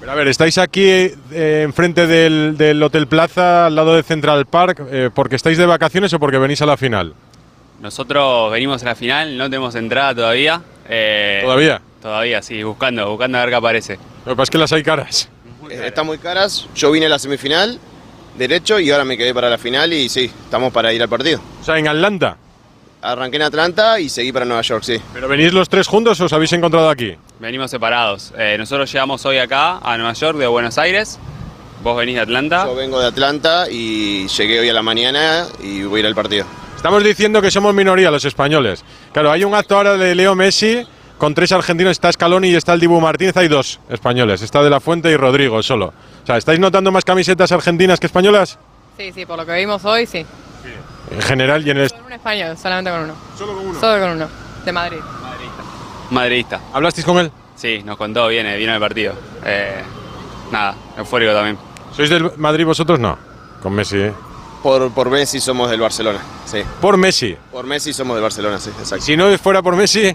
Pero a ver, estáis aquí enfrente del Hotel Plaza, al lado de Central Park, ¿porque estáis de vacaciones o porque venís a la final? Nosotros venimos a la final, no tenemos entrada todavía. ¿Todavía? Todavía, sí, buscando a ver qué aparece. Lo que pasa es que las hay caras. Están muy caras. Yo vine a la semifinal, derecho, y ahora me quedé para la final y sí, estamos para ir al partido. O sea, en Atlanta. Arranqué en Atlanta y seguí para Nueva York, sí. ¿Pero venís los tres juntos o os habéis encontrado aquí? Venimos separados. Nosotros llegamos hoy acá, a Nueva York, de Buenos Aires. Vos venís de Atlanta. Yo vengo de Atlanta y llegué hoy a la mañana y voy a ir al partido. Estamos diciendo que somos minoría los españoles. Claro, hay un acto ahora de Leo Messi con 3 argentinos, está Scaloni y está el Dibu Martínez, hay 2 españoles, está De La Fuente y Rodrigo solo. O sea, ¿estáis notando más camisetas argentinas que españolas? Sí, por lo que vimos hoy, sí. En general y en el... Con un español, solamente con uno. ¿Solo con uno? Solo con uno, de Madrid. Madridista. ¿Hablasteis con él? Sí, nos contó, viene al partido. Nada, eufórico también. ¿Sois del Madrid vosotros? No. Con Messi, ¿eh? Por Messi somos del Barcelona, sí. Por Messi. Por Messi somos del Barcelona, sí, exacto. Si no fuera por Messi...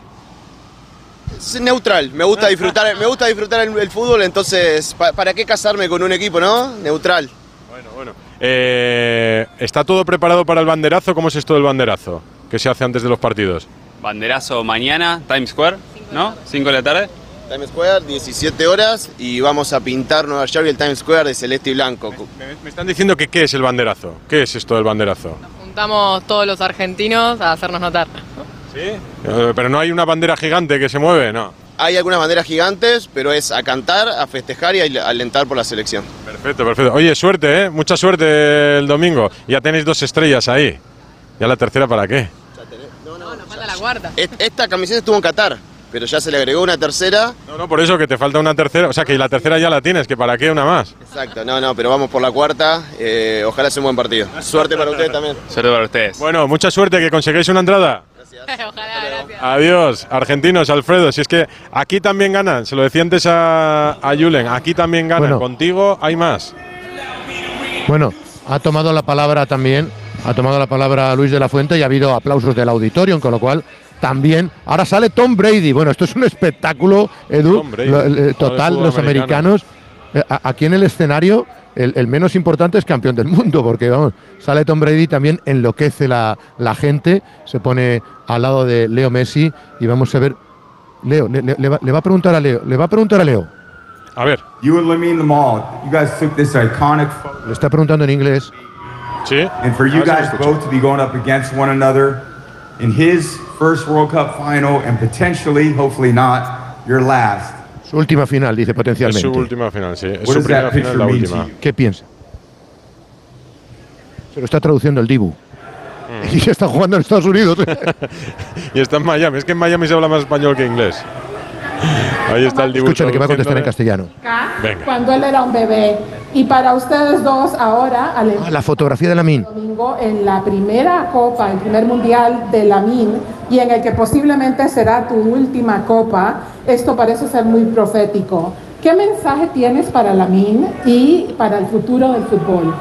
Es neutral, me gusta disfrutar el fútbol, entonces, ¿para qué casarme con un equipo, no? Neutral. Bueno. ¿Está todo preparado para el banderazo? ¿Cómo es esto del banderazo? ¿Qué se hace antes de los partidos? Banderazo mañana, Times Square, ¿no? 5 de la tarde. Times Square, 17 horas y vamos a pintar Nueva York y el Times Square de celeste y blanco. Me están diciendo que ¿qué es el banderazo? ¿Qué es esto del banderazo? Nos juntamos todos los argentinos a hacernos notar. ¿Sí? Pero no hay una bandera gigante que se mueve, ¿no? Hay algunas banderas gigantes, pero es a cantar, a festejar y a alentar por la selección. Perfecto. Oye, suerte, ¿eh? Mucha suerte el domingo. Ya tenéis 2 estrellas ahí. ¿Ya la tercera para qué? No, nos falta la cuarta. Esta camiseta estuvo en Qatar, pero ya se le agregó una tercera. No, por eso que te falta una tercera. O sea, que la tercera ya la tienes, que para qué una más. Exacto, pero vamos por la cuarta. Ojalá sea un buen partido. Suerte para ustedes también. Suerte para ustedes. Bueno, mucha suerte, que consigáis una entrada. Ojalá, gracias. Adiós, argentinos, Alfredo. Si es que aquí también ganan, se lo decía antes a Julen, aquí también ganan. Bueno. Contigo hay más. Bueno, ha tomado la palabra Luis de la Fuente y ha habido aplausos del auditorio, con lo cual también. Ahora sale Tom Brady. Bueno, esto es un espectáculo, Edu, total. Los americanos, aquí en el escenario, el menos importante es campeón del mundo, porque vamos, sale Tom Brady, también enloquece la gente, se pone al lado de Leo Messi y vamos a ver. Leo, le va a preguntar a Leo. A ver. You and Lamine Yamal, you guys took this iconic photo. Le está preguntando en inglés. Sí. And for you guys both to be going up against one another in his first World Cup final and potentially, hopefully not, your last. Su última final, dice Es potencialmente. su última final, sí. Es What su does primera that final, la picture mean to última. you? ¿Qué piensa? Se lo está traduciendo el Dibu. Y está jugando en Estados Unidos. Y está en Miami. Es que en Miami se habla más español que inglés. Ahí está el Dibu. Escúchale, que va a contestar en castellano. Venga. Cuando él era un bebé. Y para ustedes dos ahora, al La fotografía de Lamine. domingo, en la primera copa, el primer mundial de Lamine, y en el que posiblemente será tu última copa, esto parece ser muy profético. ¿Qué mensaje tienes para Lamine y para el futuro del fútbol?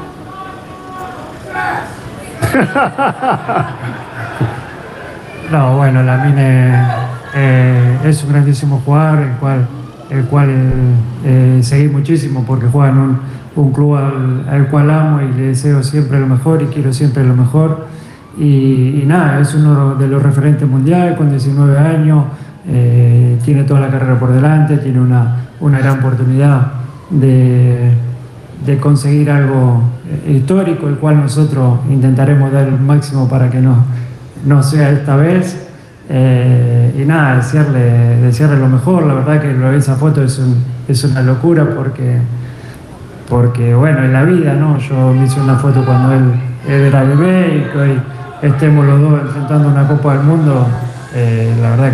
No, bueno, Lamine es un grandísimo jugador, el cual seguí muchísimo porque juega en un club al cual amo y le deseo siempre lo mejor y quiero siempre lo mejor. Y nada, es uno de los referentes mundiales con 19 años, tiene toda la carrera por delante, tiene una gran oportunidad de conseguir algo histórico, el cual nosotros intentaremos dar el máximo para que no sea esta vez. Y nada, desearle lo mejor. La verdad que lo de esa foto es una locura porque bueno, en la vida, ¿no? Yo me hice una foto cuando él era bebé y que hoy estemos los dos enfrentando una Copa del Mundo, la verdad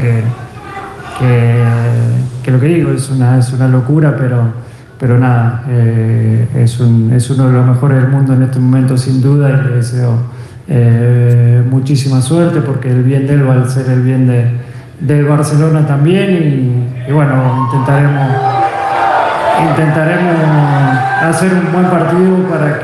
que lo que digo es una locura, pero nada, es uno de los mejores del mundo en este momento sin duda y le deseo muchísima suerte porque el bien de él va a ser el bien del Barcelona también y bueno, intentaremos hacer un buen partido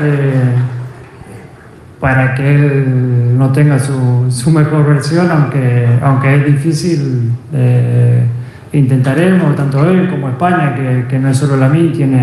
para que él no tenga su mejor versión, aunque es difícil. Intentaremos, tanto él como España, que no es solo Lamine, tiene